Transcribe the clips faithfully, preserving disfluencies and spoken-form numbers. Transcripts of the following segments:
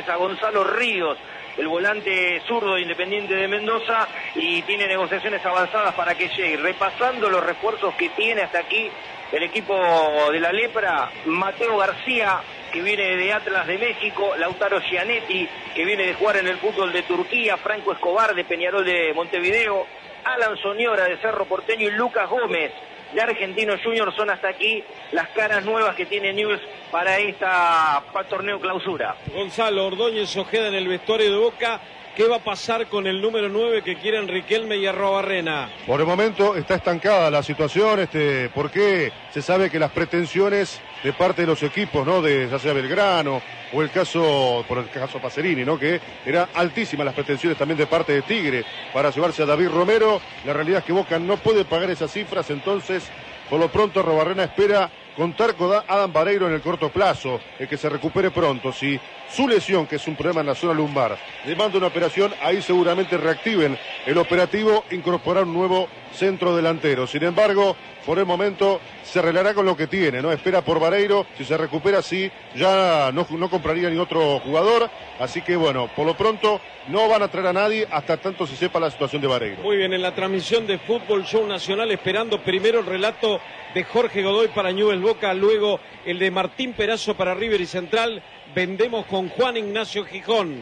a Gonzalo Ríos, el volante zurdo de Independiente de Mendoza, y tiene negociaciones avanzadas para que llegue. Repasando los refuerzos que tiene hasta aquí el equipo de la Lepra: Mateo García, que viene de Atlas de México; Lautaro Gianetti, que viene de jugar en el fútbol de Turquía; Franco Escobar, de Peñarol de Montevideo; Alan Soñora, de Cerro Porteño; y Lucas Gómez, de Argentinos Juniors. Son hasta aquí las caras nuevas que tiene Newell's para esta para torneo clausura. Gonzalo Ordóñez Ojeda en el vestuario de Boca. ¿Qué va a pasar con el número nueve que quieren Riquelme y Arrobarrena? Por el momento está estancada la situación, este, porque se sabe que las pretensiones de parte de los equipos, ¿no? De ya sea Belgrano o el caso, por el caso Pacerini, ¿no? Que eran altísimas las pretensiones también de parte de Tigre para llevarse a David Romero. La realidad es que Boca no puede pagar esas cifras, entonces por lo pronto Arrobarrena espera contar con Adam Vareiro en el corto plazo, el que se recupere pronto. Si su lesión, que es un problema en la zona lumbar, demanda una operación, ahí seguramente reactiven el operativo, incorporar un nuevo centro delantero. Sin embargo, por el momento se arreglará con lo que tiene, ¿no? Espera por Vareiro, si se recupera, sí, ya no, no compraría ni otro jugador. Así que bueno, por lo pronto no van a traer a nadie hasta tanto se sepa la situación de Vareiro. Muy bien, en la transmisión de Fútbol Show Nacional, esperando primero el relato de Jorge Godoy para Newell's Boca, luego el de Martín Perazo para River y Central. Vendemos con Juan Ignacio Gijón.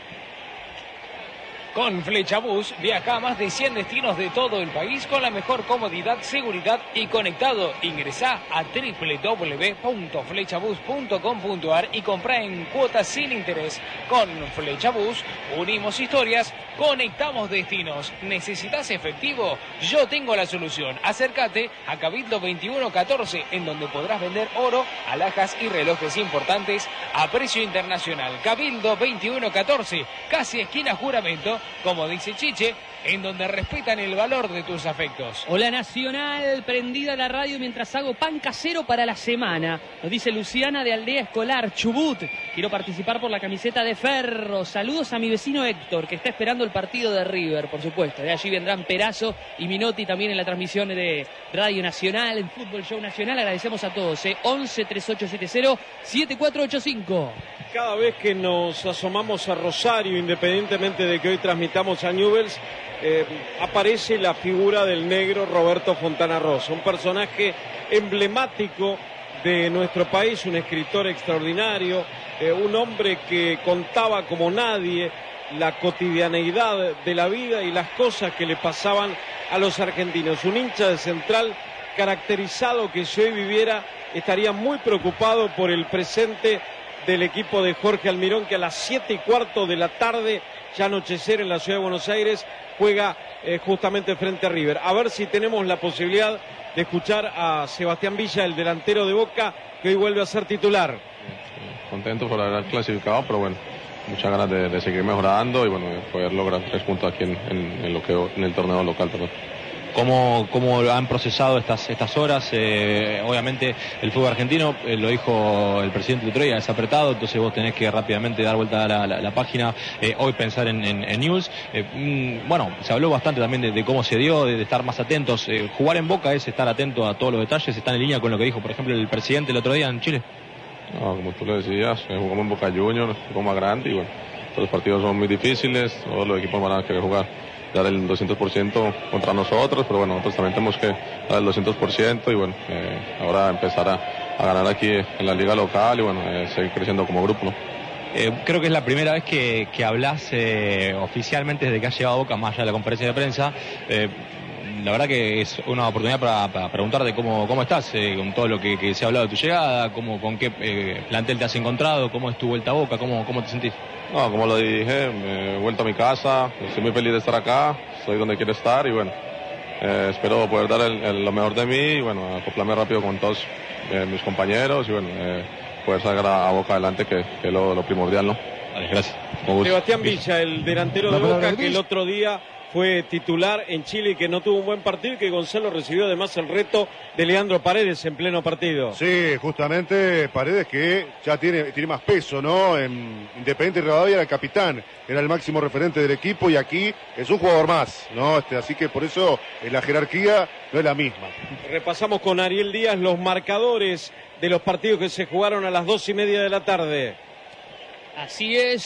Con Flechabús viaja a más de cien destinos de todo el país con la mejor comodidad, seguridad y conectado. Ingresá a doble u doble u doble u punto flechabús punto com punto a r y comprá en cuotas sin interés. Con Flechabús unimos historias, conectamos destinos. ¿Necesitas efectivo? Yo tengo la solución. Acércate a Cabildo veintiuno catorce, en donde podrás vender oro, alhajas y relojes importantes a precio internacional. Cabildo veintiuno catorce, casi esquina Juramento, como dice Chiche, en donde respetan el valor de tus afectos. Hola Nacional, prendida la radio mientras hago pan casero para la semana. Nos dice Luciana de Aldea Escolar, Chubut. Quiero participar por la camiseta de Ferro. Saludos a mi vecino Héctor, que está esperando el partido de River, por supuesto. De allí vendrán Perazo y Minotti también en la transmisión de Radio Nacional, en Fútbol Show Nacional. Agradecemos a todos, ¿eh? once, treinta y ocho setenta, setenta y cuatro ochenta y cinco. Cada vez que nos asomamos a Rosario, independientemente de que hoy transmitamos a Newell's, eh, aparece la figura del negro Roberto Fontana Rosa, un personaje emblemático de nuestro país, un escritor extraordinario, eh, un hombre que contaba como nadie la cotidianeidad de la vida y las cosas que le pasaban a los argentinos. Un hincha de Central caracterizado que si hoy viviera estaría muy preocupado por el presente del equipo de Jorge Almirón, que a las siete y cuarto de la tarde, ya anochecer en la ciudad de Buenos Aires, juega eh, justamente frente a River. A ver si tenemos la posibilidad de escuchar a Sebastián Villa, el delantero de Boca, que hoy vuelve a ser titular. Contento por haber clasificado, pero bueno, muchas ganas de, de seguir mejorando y bueno, de poder lograr tres puntos aquí en, en, en, lo que, en el torneo local, perdón. ¿Cómo, cómo han procesado estas, estas horas? Eh, obviamente el fútbol argentino, eh, lo dijo el presidente de Troya, es apretado, entonces vos tenés que rápidamente dar vuelta a la, la, la página, eh, hoy pensar en, en, en Newell's. Eh, mm, bueno, se habló bastante también de, de cómo se dio, de, de estar más atentos. Eh, jugar en Boca es estar atento a todos los detalles, está en línea con lo que dijo, por ejemplo, el presidente el otro día en Chile. No, como tú le decías, eh, jugamos en Boca Juniors, jugamos más grande y bueno, todos los partidos son muy difíciles, todos los equipos van a querer jugar dar el doscientos por ciento contra nosotros, pero bueno, nosotros también tenemos que dar el doscientos por ciento y bueno, eh, ahora empezar a, a ganar aquí en la liga local y bueno, eh, seguir creciendo como grupo, ¿no? Eh, creo que es la primera vez que, que hablas eh, oficialmente desde que has llegado a Boca, más allá de la conferencia de prensa. Eh, la verdad que es una oportunidad para, para preguntarte cómo, cómo estás, eh, con todo lo que, que se ha hablado de tu llegada, cómo, con qué eh, plantel te has encontrado, cómo es tu vuelta a Boca, cómo, cómo te sentís. No, como lo dije, me he vuelto a mi casa, estoy muy feliz de estar acá, estoy donde quiero estar y bueno, eh, espero poder dar el, el, lo mejor de mí y bueno, acoplarme rápido con todos eh, mis compañeros y bueno, eh, poder sacar a, a Boca adelante, que, que es lo, lo primordial, ¿no? Vale, gracias. Sebastián Villa, el delantero de Boca, que el otro día fue titular en Chile y que no tuvo un buen partido, y que Gonzalo recibió además el reto de Leandro Paredes en pleno partido. Sí, justamente Paredes, que ya tiene, tiene más peso, ¿no? En Independiente Rivadavia era el capitán, era el máximo referente del equipo y aquí es un jugador más, ¿no? Este, así que por eso eh, la jerarquía no es la misma. Repasamos con Ariel Díaz los marcadores de los partidos que se jugaron a las dos y media de la tarde. Así es.